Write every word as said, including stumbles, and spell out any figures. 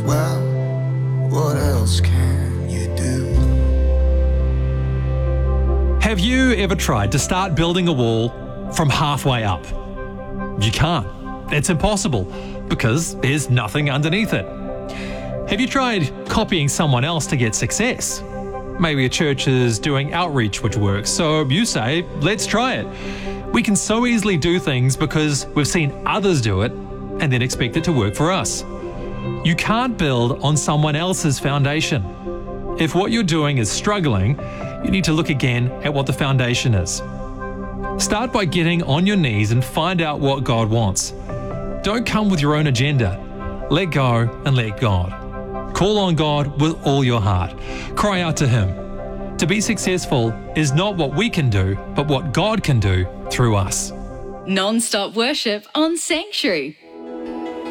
well, what else can you do? Have you ever tried to start building a wall from halfway up? You can't. It's impossible because there's nothing underneath it. Have you tried copying someone else to get success? Maybe a church is doing outreach which works, so you say, let's try it. We can so easily do things because we've seen others do it and then expect it to work for us. You can't build on someone else's foundation. If what you're doing is struggling, you need to look again at what the foundation is. Start by getting on your knees and find out what God wants. Don't come with your own agenda. Let go and let God. Call on God with all your heart. Cry out to Him. To be successful is not what we can do, but what God can do through us. Non-stop worship on Sanctuary.